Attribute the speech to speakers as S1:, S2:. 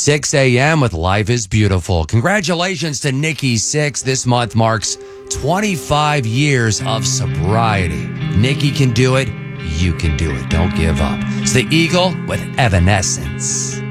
S1: 6 a.m. with Life is Beautiful. Congratulations to Nikki Sixx. This month marks 25 years of sobriety. Nikki can do it. You can do it. Don't give up. It's the Eagle with Evanescence.